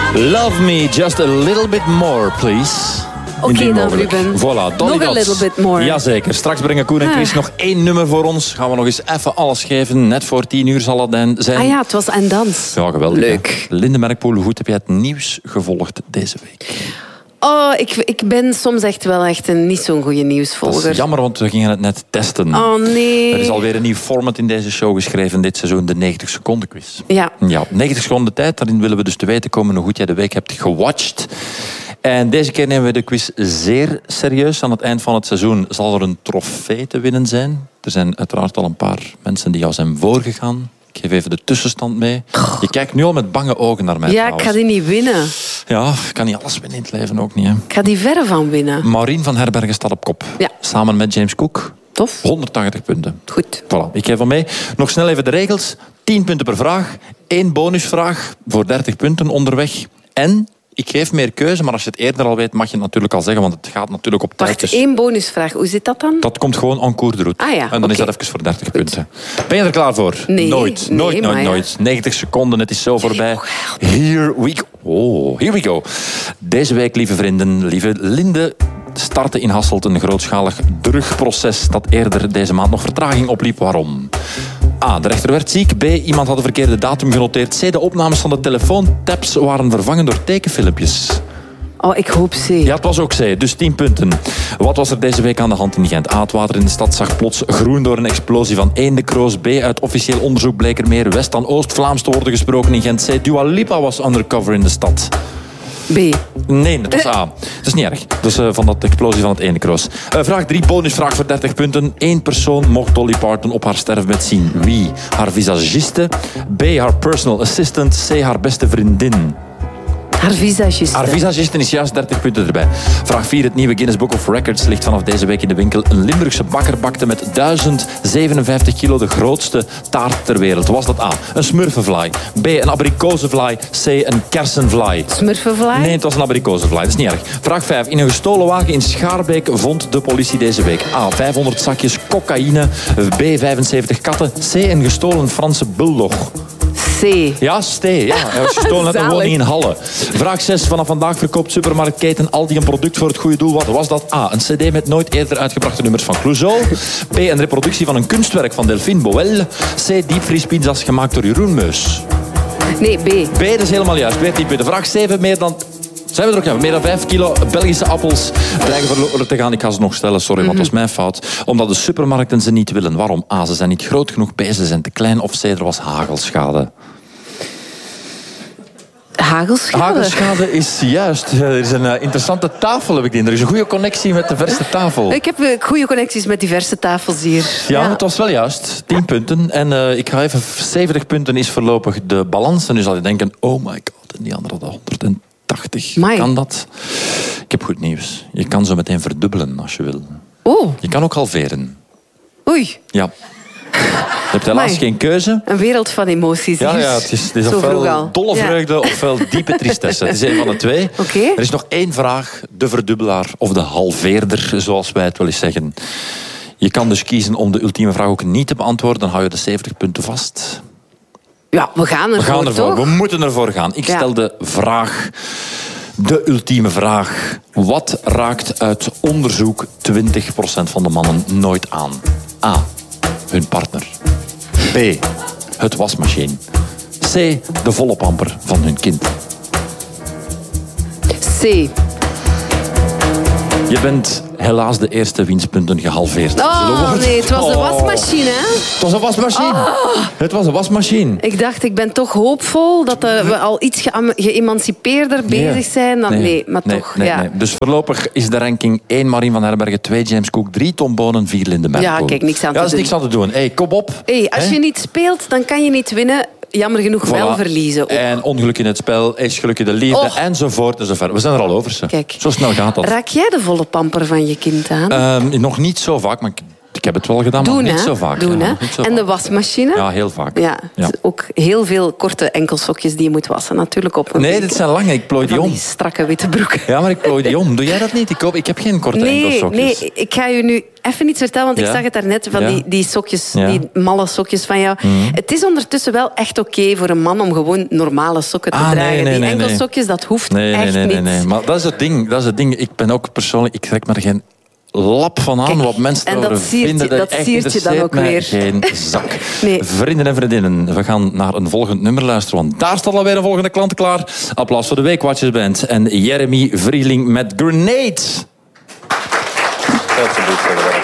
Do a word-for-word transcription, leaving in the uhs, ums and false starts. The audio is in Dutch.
Love me just a little bit more, please. Oké okay, dan, Ruben. Voilà, nog een little bit more. Jazeker. Straks brengen Koen en Chris ah. nog één nummer voor ons. Gaan we nog eens even alles geven. Net voor tien uur zal het zijn. Ah ja, het was en dans. Ja, geweldig. Leuk. Hè? Linde Merkpoel, hoe goed heb jij het nieuws gevolgd deze week? Oh, ik, ik ben soms echt wel echt een niet zo'n goede nieuwsvolger. Dat is jammer, want we gingen het net testen. Oh nee. Er is alweer een nieuw format in deze show geschreven dit seizoen, de negentig seconden quiz. Ja. Ja, negentig seconden tijd, daarin willen we dus te weten komen hoe goed jij de week hebt gewatcht. En deze keer nemen we de quiz zeer serieus. Aan het eind van het seizoen zal er een trofee te winnen zijn. Er zijn uiteraard al een paar mensen die jou zijn voorgegaan. Ik geef even de tussenstand mee. Je kijkt nu al met bange ogen naar mij. Ja, trouwens. Ik ga die niet winnen. Ja, ik kan niet alles winnen in het leven ook niet. Hè. Ik ga die verre van winnen. Maureen van Herbergen staat op kop. Ja. Samen met James Cook. Tof. honderdtachtig punten. Goed. Voilà, ik geef hem mee. Nog snel even de regels. tien punten per vraag. één bonusvraag voor dertig punten onderweg. En ik geef meer keuze, maar als je het eerder al weet, mag je het natuurlijk al zeggen, want het gaat natuurlijk op tijd. Wacht, één bonusvraag. Hoe zit dat dan? Dat komt gewoon en cours de route. Ah ja, en dan okay. is dat even voor dertig punten. Ben je er klaar voor? Nee. Nooit, nee, nooit, nooit, ja. nooit. negentig seconden, het is zo voorbij. Here we go. Oh, here we go. Deze week, lieve vrienden, lieve Linde, startte in Hasselt een grootschalig drugproces dat eerder deze maand nog vertraging opliep. Waarom? A. De rechter werd ziek. B. Iemand had de verkeerde datum genoteerd. C. De opnames van de telefoontaps waren vervangen door tekenfilmpjes. Oh, ik hoop C. Ja, het was ook C, dus tien punten. Wat was er deze week aan de hand in Gent? A. Het water in de stad zag plots groen door een explosie van eendekroos. B. Uit officieel onderzoek bleek er meer West- dan Oost-Vlaams te worden gesproken in Gent. C. Dua Lipa was undercover in de stad. B. Nee, dat was A. Dat is niet erg. Dus uh, van dat explosie van het eendekroos. Uh, vraag drie, bonusvraag voor dertig punten. Eén persoon mocht Dolly Parton op haar sterfbed zien. Wie? Haar visagiste. B. Haar personal assistant. C. Haar beste vriendin. Haar visagiste. Haar visagiste is juist dertig punten erbij. Vraag vier. Het nieuwe Guinness Book of Records ligt vanaf deze week in de winkel. Een Limburgse bakker bakte met duizend zevenenvijftig kilo de grootste taart ter wereld. Was dat A. Een smurfenvlaai. B. Een abrikozenvlaai. C. Een kersenvlaai. Smurfenvlaai? Nee, het was een abrikozenvlaai. Dat is niet erg. Vraag vijf. In een gestolen wagen in Schaarbeek vond de politie deze week A. vijfhonderd zakjes cocaïne. B. vijfenzeventig katten. C. Een gestolen Franse bulldog. C. Ja, stee. Ja. Hij was gestolen uit een woning in Halle. Vraag zes. Vanaf vandaag verkoopt supermarktketen Aldi een product voor het goede doel. Wat was dat? A. Een cd met nooit eerder uitgebrachte nummers van Clouseau. B. Een reproductie van een kunstwerk van Delphine Boel. C. Diepvriespizza's gemaakt door Jeroen Meus. Nee, B. B, dat is helemaal juist. Weer tien punten. Vraag zeven. Meer dan... Zijn we er ook? Ja, meer dan vijf kilo Belgische appels dreigen verloren te gaan. Ik ga ze nog stellen, sorry, want dat was mijn fout. Omdat de supermarkten ze niet willen. Waarom? A, ze zijn niet groot genoeg. B, ze zijn te klein. Of C, er was hagelschade. Hagelschade? Hagelschade is juist. Er is een uh, interessante tafel, heb ik die. Er is een goede connectie met de verste tafel. Ik heb uh, goede connecties met diverse tafels hier. Ja, ja. het was wel juist. tien punten. En uh, ik ga even... zeventig punten is voorlopig de balans. En nu zal je denken, oh my god. En die andere hadden honderdtachtig. Amai. Kan dat? Ik heb goed nieuws. Je kan zo meteen verdubbelen als je wil. Oh. Je kan ook halveren. Oei. Ja. Je hebt helaas Amai. geen keuze. Een wereld van emoties hier. Ja, ja, het is, het is Zo vroeg ofwel al. dolle vreugde ja. ofwel diepe tristesse. Het is een van de twee. Okay. Er is nog één vraag. De verdubbelaar of de halveerder, zoals wij het wel eens zeggen. Je kan dus kiezen om de ultieme vraag ook niet te beantwoorden. Dan hou je de zeventig punten vast. Ja, we gaan ervoor, We gaan ervoor. toch? We moeten ervoor gaan. Ik ja. stel de vraag... De ultieme vraag. Wat raakt uit onderzoek twintig procent van de mannen nooit aan? A. Hun partner. B. Het wasmachine. C. De volopamper van hun kind. C. Je bent helaas de eerste winstpunten gehalveerd. Oh nee, het was een wasmachine, hè? Het was een wasmachine. Oh. Het was een wasmachine. Ik dacht, ik ben toch hoopvol dat uh, we al iets ge- geëmancipeerder bezig Nee. zijn. Dan, nee, nee maar nee, toch. Nee, ja. nee. Dus voorlopig is de ranking één Maureen van Herbergen, twee James Cook, drie Tom Bonen, vier Linde Merkpoel. Ja, kijk, niks aan te ja, dat is doen. niks aan te doen. Hey, kom op. Hey, als Hè? je niet speelt, dan kan je niet winnen. Jammer genoeg Voilà. wel verliezen. Ook. En ongeluk in het spel is geluk in de liefde, Och. enzovoort enzovoort. We zijn er al over, ze. Kijk. Zo snel gaat dat. Raak jij de volle pamper van je kind aan? Um, nog niet zo vaak, maar ik Ik heb het wel gedaan, Doen, maar niet hè? zo vaak. Doen, ja, hè? niet zo en vaak. de wasmachine? Ja, heel vaak. Ja, Ja. het is ook heel veel korte enkelsokjes die je moet wassen. Natuurlijk op een Nee, week, dit hè. zijn lange. Ik plooi die Van om. die strakke witte broeken. Ja, maar ik plooi die om. Doe jij dat niet? Ik, hoop, ik heb geen korte Nee, enkelsokjes. nee, ik ga je nu even iets vertellen, want Ja? ik zag het daarnet van Ja? die, die sokjes, Ja. die malle sokjes van jou. Het is ondertussen wel echt oké voor een man om gewoon normale sokken te Ah, nee, dragen. nee, die nee, nee. enkelsokjes, dat hoeft Nee, nee, echt nee, nee, niet. nee. Maar dat is het ding. Dat is het ding. Ik ben ook persoonlijk... Ik trek me er geen lap van aan Kijk, wat mensen en erover dat siert vinden. je- dat echt siert je dan interesseert ook mij weer. geen zak. Nee. Vrienden en vriendinnen, we gaan naar een volgend nummer luisteren. Want daar staat alweer een volgende klant klaar. Applaus voor de Weekwatchers Band en Jeremy Vrieling met Grenade.